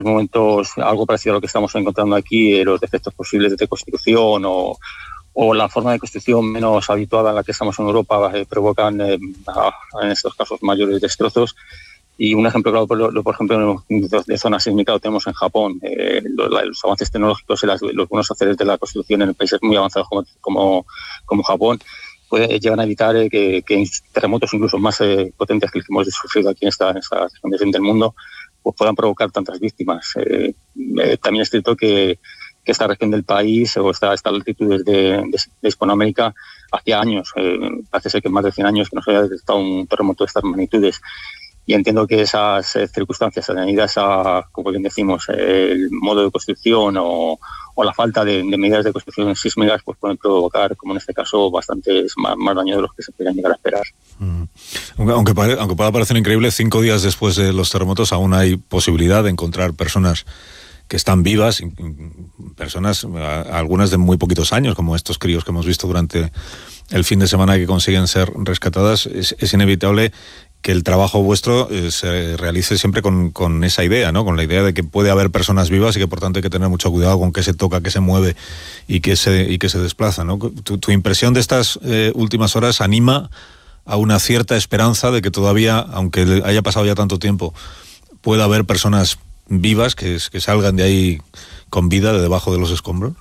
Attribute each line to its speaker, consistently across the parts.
Speaker 1: momentos algo parecido a lo que estamos encontrando aquí, los defectos posibles de construcción o la forma de construcción menos habituada en la que estamos en Europa provocan en estos casos mayores destrozos. Y un ejemplo claro, por ejemplo, de zona sísmica lo tenemos en Japón. Los avances tecnológicos y los buenos haceres de la construcción en países muy avanzados como Japón llegan a evitar que terremotos incluso más potentes que el que hemos sufrido aquí en esta región del mundo pues puedan provocar tantas víctimas. También es cierto que esta región del país o estas latitudes de Hispanoamérica hacía años, parece ser que más de 100 años que no se había detectado un terremoto de estas magnitudes. Y entiendo que esas circunstancias añadidas a, como bien decimos, el modo de construcción o la falta de medidas de construcción sísmicas pues pueden provocar, como en este caso, bastantes más daños de los que se podrían llegar a esperar.
Speaker 2: Aunque pueda parecer increíble, 5 días después de los terremotos aún hay posibilidad de encontrar personas que están vivas, personas, algunas de muy poquitos años, como estos críos que hemos visto durante el fin de semana que consiguen ser rescatadas. Es inevitable que el trabajo vuestro se realice siempre con esa idea, ¿no? Con la idea de que puede haber personas vivas y que por tanto hay que tener mucho cuidado con qué se toca, qué se mueve y qué se desplaza, ¿no? Tu impresión de estas últimas horas anima a una cierta esperanza de que todavía, aunque haya pasado ya tanto tiempo, pueda haber personas vivas que salgan de ahí con vida de debajo de los escombros.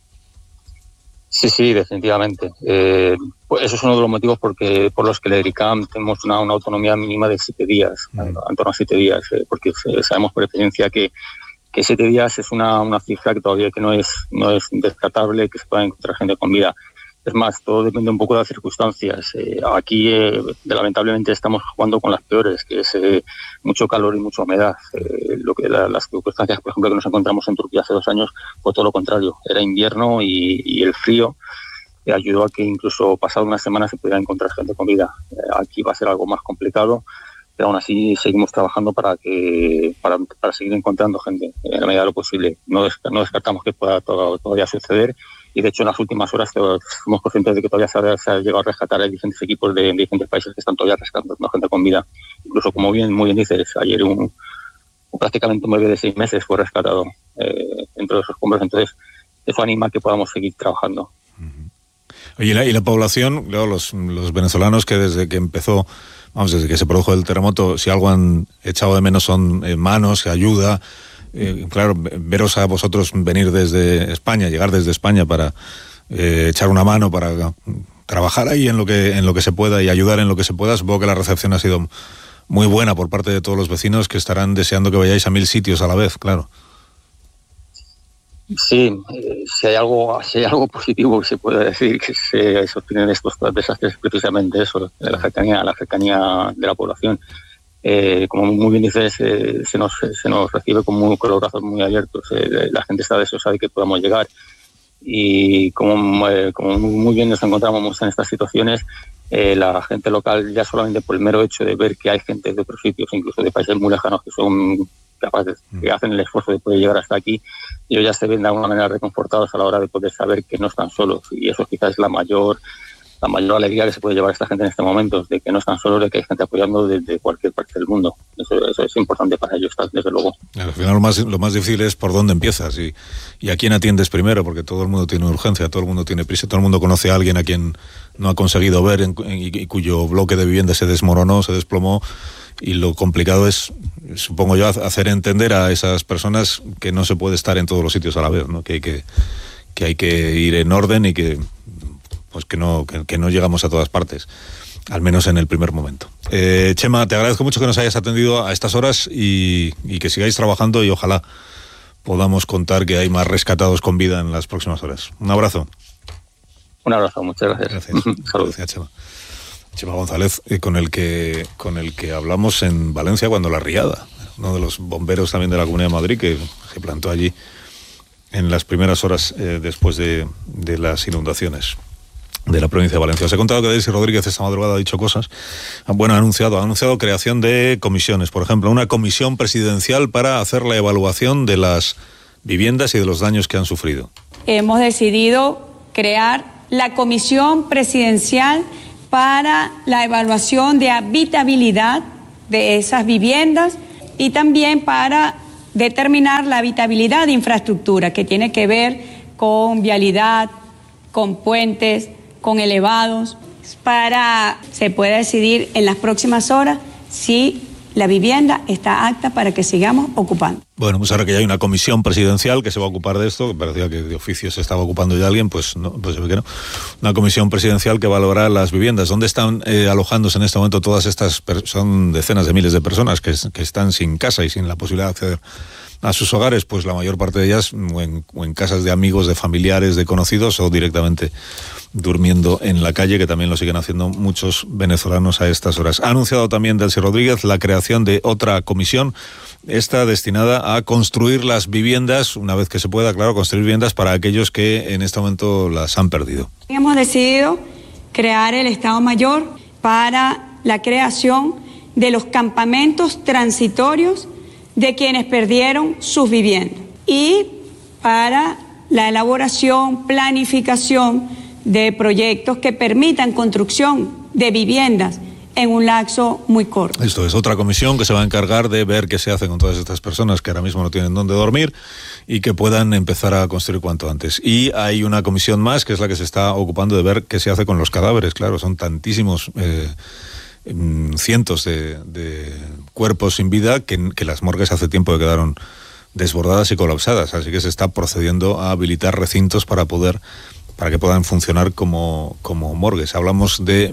Speaker 1: Sí, definitivamente. Pues eso es uno de los motivos por los que el ERICAM tenemos una autonomía mínima de 7 días, en torno a 7 días, porque sabemos por experiencia que 7 días es una cifra que todavía que no es descartable que se pueda encontrar gente con vida. Es más, todo depende un poco de las circunstancias. Aquí, lamentablemente, estamos jugando con las peores, que es mucho calor y mucha humedad. Las circunstancias, por ejemplo, que nos encontramos en Turquía hace 2 años, fue todo lo contrario. Era invierno y el frío ayudó a que incluso pasado una semana se pudiera encontrar gente con vida. Aquí va a ser algo más complicado, pero aún así seguimos trabajando para seguir encontrando gente en la medida de lo posible. No descartamos que pueda todavía suceder. Y de hecho en las últimas horas somos conscientes de que todavía se ha llegado a rescatar a diferentes equipos de diferentes países que están todavía rescatando gente con vida. Incluso, como muy bien dices, ayer prácticamente un bebé de 6 meses fue rescatado entre los escombros. Entonces eso anima a que podamos seguir trabajando.
Speaker 2: Oye, y la población, luego los venezolanos que desde que se produjo el terremoto, si algo han echado de menos son manos, ayuda. Claro, veros a vosotros venir desde España, llegar desde España para echar una mano, para trabajar ahí en lo que se pueda y ayudar en lo que se pueda. Supongo que la recepción ha sido muy buena por parte de todos los vecinos que estarán deseando que vayáis a 1000 sitios a la vez, claro.
Speaker 1: Sí, si hay algo positivo que se puede decir que se obtienen estos desastres, precisamente eso, la cercanía de la población. Como muy bien dices, se nos recibe con los brazos muy abiertos. La gente está deseosa de que podamos llegar y como muy bien nos encontramos en estas situaciones, la gente local, ya solamente por el mero hecho de ver que hay gente de otros sitios, incluso de países muy lejanos, que son capaces, que hacen el esfuerzo de poder llegar hasta aquí, ellos ya se ven de alguna manera reconfortados a la hora de poder saber que no están solos, y eso quizás es la mayor alegría que se puede llevar a esta gente en este momento, de que no están solos, de que hay gente apoyando desde cualquier parte del mundo. Eso es importante para ellos, desde luego.
Speaker 2: Al final lo más difícil es por dónde empiezas y a quién atiendes primero, porque todo el mundo tiene urgencia, todo el mundo tiene prisa, todo el mundo conoce a alguien a quien no ha conseguido ver y cuyo bloque de vivienda se desmoronó, se desplomó, y lo complicado es, supongo yo, hacer entender a esas personas que no se puede estar en todos los sitios a la vez, ¿no? Que hay que ir en orden y que no llegamos a todas partes, al menos en el primer momento. Chema, te agradezco mucho que nos hayas atendido a estas horas y que sigáis trabajando y ojalá podamos contar que hay más rescatados con vida en las próximas horas. Un abrazo.
Speaker 1: Un abrazo, muchas gracias.
Speaker 2: Gracias, Chema. Chema González, con el que hablamos en Valencia cuando la riada, uno de los bomberos también de la Comunidad de Madrid que se plantó allí en las primeras horas después de las inundaciones de la provincia de Valencia. Os he contado que Daisy Rodríguez esta madrugada ha dicho cosas. Bueno, ha anunciado creación de comisiones, por ejemplo, una comisión presidencial para hacer la evaluación de las viviendas y de los daños que han sufrido.
Speaker 3: Hemos decidido crear la comisión presidencial para la evaluación de habitabilidad de esas viviendas y también para determinar la habitabilidad de infraestructura que tiene que ver con vialidad, con puentes, con elevados, se pueda decidir en las próximas horas si la vivienda está apta para que sigamos ocupando.
Speaker 2: Bueno, pues ahora que ya hay una comisión presidencial que se va a ocupar de esto, que parecía que de oficio se estaba ocupando ya alguien, pues no, pues se ve que no. Una comisión presidencial que valorará las viviendas. ¿Dónde están alojándose en este momento todas estas son decenas de miles de personas que están sin casa y sin la posibilidad de acceder a sus hogares? Pues la mayor parte de ellas o en casas de amigos, de familiares, de conocidos, o directamente durmiendo en la calle, que también lo siguen haciendo muchos venezolanos a estas horas. Ha anunciado también Delcy Rodríguez la creación de otra comisión, esta destinada a construir las viviendas, una vez que se pueda, claro, construir viviendas para aquellos que en este momento las han perdido.
Speaker 3: Hemos decidido crear el Estado Mayor para la creación de los campamentos transitorios de quienes perdieron sus viviendas y para la elaboración, planificación de proyectos que permitan construcción de viviendas en un lapso muy corto.
Speaker 2: Esto es otra comisión que se va a encargar de ver qué se hace con todas estas personas que ahora mismo no tienen dónde dormir y que puedan empezar a construir cuanto antes. Y hay una comisión más que es la que se está ocupando de ver qué se hace con los cadáveres. Claro, son tantísimos cientos de cuerpos sin vida que las morgues hace tiempo que quedaron desbordadas y colapsadas. Así que se está procediendo a habilitar recintos para que puedan funcionar como morgues. Hablamos de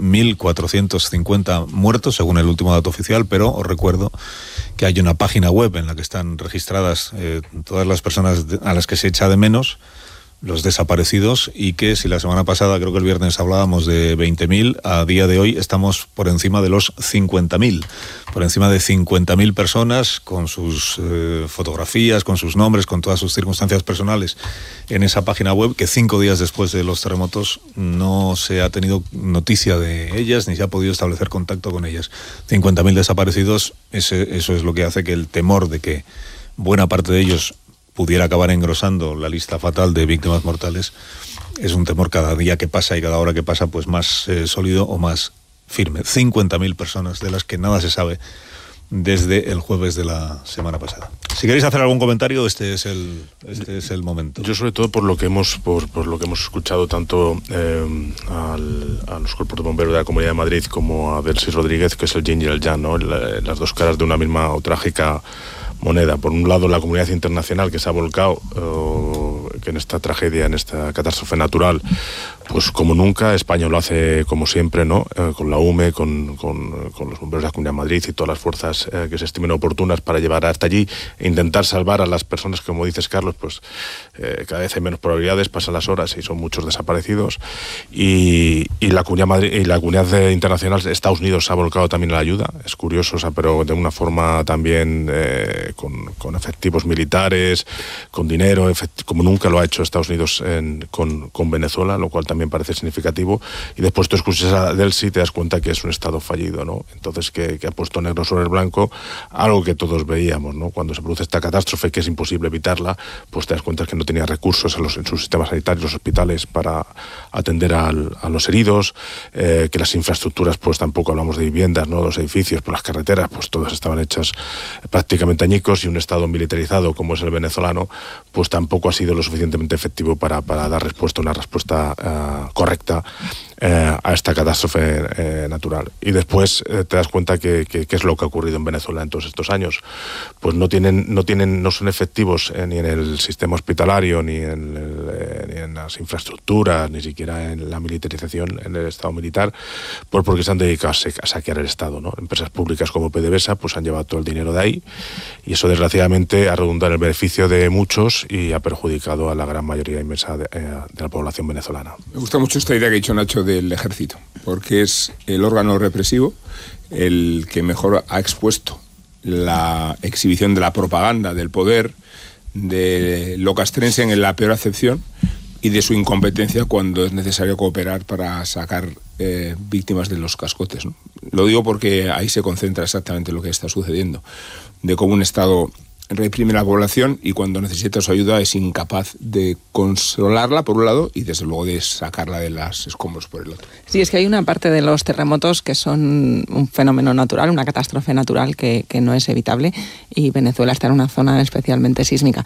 Speaker 2: 1.450 muertos, según el último dato oficial, pero os recuerdo que hay una página web en la que están registradas todas las personas a las que se echa de menos, los desaparecidos, y que si la semana pasada, creo que el viernes, hablábamos de 20.000, a día de hoy estamos por encima de los 50.000, por encima de 50.000 personas con sus fotografías, con sus nombres, con todas sus circunstancias personales en esa página web, que 5 días después de los terremotos no se ha tenido noticia de ellas ni se ha podido establecer contacto con ellas. 50.000 desaparecidos, eso es lo que hace que el temor de que buena parte de ellos pudiera acabar engrosando la lista fatal de víctimas mortales, es un temor cada día que pasa y cada hora que pasa pues más sólido o más firme. 50.000 personas de las que nada se sabe desde el jueves de la semana pasada. Si queréis hacer algún comentario, este es el momento.
Speaker 4: Yo sobre todo por lo que hemos escuchado tanto a los cuerpos de bomberos de la Comunidad de Madrid como a Delcy Rodríguez, que es el yin y el yang, ¿no? Las dos caras de una misma o trágica moneda. Por un lado, la comunidad internacional que se ha volcado que en esta tragedia, en esta catástrofe natural, pues como nunca. España lo hace como siempre, ¿no? Con la UME, con los bomberos de la Comunidad de Madrid y todas las fuerzas que se estimen oportunas para llevar hasta allí e intentar salvar a las personas, como dices, Carlos, pues cada vez hay menos probabilidades, pasan las horas y son muchos desaparecidos. Y la comunidad internacional, Estados Unidos, se ha volcado también a la ayuda. Es curioso, pero de una forma también con efectivos militares, con dinero, como nunca lo ha hecho Estados Unidos con Venezuela, lo cual también parece significativo. Y después tú escuchas a Delcy y te das cuenta que es un Estado fallido, ¿no? Entonces que ha puesto negro sobre el blanco algo que todos veíamos, ¿no? Cuando se produce esta catástrofe, que es imposible evitarla, pues te das cuenta que no tenía recursos en sus sistemas sanitarios, los hospitales, para atender a los heridos, que las infraestructuras, pues tampoco hablamos de viviendas, ¿no? Los edificios, pues las carreteras, pues todas estaban hechas prácticamente añicos, y un Estado militarizado como es el venezolano, pues tampoco ha sido lo suficientemente efectivo para dar una respuesta correcta a esta catástrofe natural. Y después te das cuenta que es lo que ha ocurrido en Venezuela en todos estos años. Pues no son efectivos ni en el sistema hospitalario, ni en las infraestructuras, ni siquiera en la militarización, en el Estado militar, porque se han dedicado a saquear el Estado, ¿no? Empresas públicas como PDVSA pues han llevado todo el dinero de ahí, y eso desgraciadamente ha redundado en el beneficio de muchos y ha perjudicado a la gran mayoría inmensa de la población venezolana.
Speaker 5: Me gusta mucho esta idea que ha dicho Nacho del ejército, porque es el órgano represivo el que mejor ha expuesto la exhibición de la propaganda, del poder, de lo castrense en la peor acepción, y de su incompetencia cuando es necesario cooperar para sacar víctimas de los cascotes, ¿no? Lo digo porque ahí se concentra exactamente lo que está sucediendo, de cómo un Estado reprime la población y cuando necesita su ayuda es incapaz de consolarla por un lado y desde luego de sacarla de las escombros por el otro.
Speaker 6: Sí, es que hay una parte de los terremotos que son un fenómeno natural, una catástrofe natural que no es evitable, y Venezuela está en una zona especialmente sísmica.